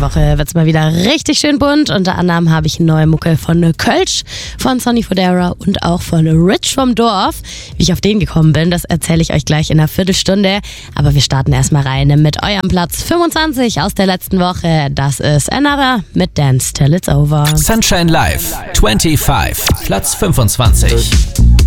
Woche wird es mal wieder richtig schön bunt. Unter anderem habe ich neue Mucke von Kölsch, von Sonny Fodera und auch von Rich vom Dorf. Wie ich auf den gekommen bin, das erzähle ich euch gleich in einer Viertelstunde. Aber wir starten erstmal rein mit eurem Platz 25 aus der letzten Woche. Das ist Another mit Dance Till It's Over. Sunshine Live 25, Platz 25.